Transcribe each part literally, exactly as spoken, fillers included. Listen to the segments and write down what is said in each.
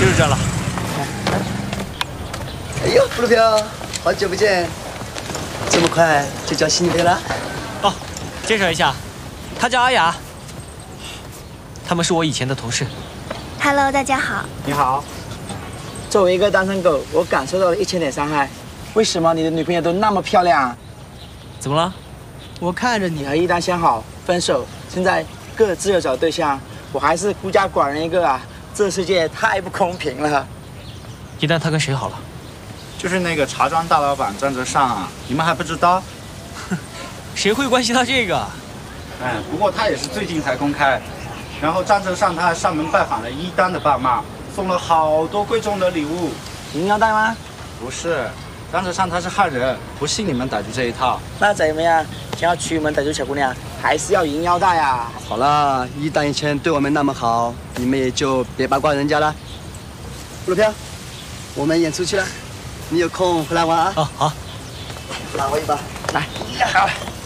就是这了。 哎呦，布鲁彪，好久不见，这么快就交新女朋友了？ 哦，介绍一下，她叫阿雅，他们是我以前的同事。 Hello， 大家好。 你好。作为一个单身狗，我感受到了一千点伤害。为什么你的女朋友都那么漂亮？ 怎么了？ 我看着你和一丹相好，分手，现在各自有找对象，我还是孤家寡人一个啊！这世界太不公平了。 一丹他跟谁好了？ 就是那个茶庄大老板张泽尚啊，你们还不知道？ 谁会关心到这个？ 哎，不过他也是最近才公开。然后张泽尚他还上门拜访了一丹的爸妈，送了好多贵重的礼物。 银腰带吗？ 不是，张泽尚他是汉人，不信你们傣族这一套。 那怎么样？想要娶我们傣族小姑娘，还是要银腰带啊？ 好了，一丹以前对我们那么好，你们也就别八卦人家了。布鲁彪，我们演出去了，你有空回来玩啊？ 哦，好。 拉我一把， 来。好。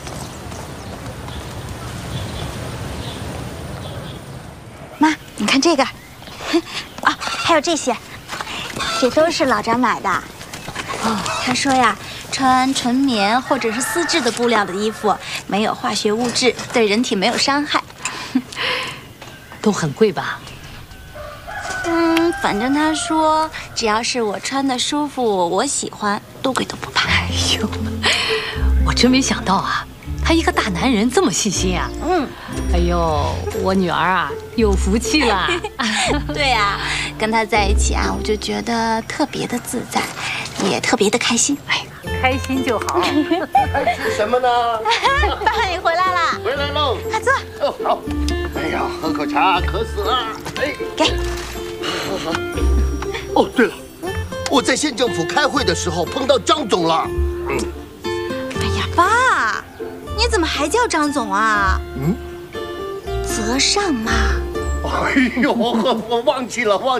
妈，你看这个，啊，还有这些，这都是老张买的。哦，他说呀，穿纯棉或者是丝质的布料的衣服，没有化学物质，对人体没有伤害。 都很贵吧？ 嗯，反正他说，只要是我穿的舒服，我喜欢，多贵都不怕。 哎呦，我真没想到啊，他一个大男人这么细心啊。 嗯， 哎呦，我女儿啊有福气了。 对呀、啊，跟他在一起啊，我就觉得特别的自在，也特别的开心。 哎，开心就好。 爱吃什么呢？ 爸爸，你回来了。 回来喽。 快坐。 哦，好。哎呀，喝口茶，渴死了。哎， 给。 好好。哦，对了，我在县政府开会的时候碰到张总了。嗯。 哎呀，爸，你怎么还叫张总啊？ 嗯。 泽尚嘛。 哎呦，我我忘记了，忘。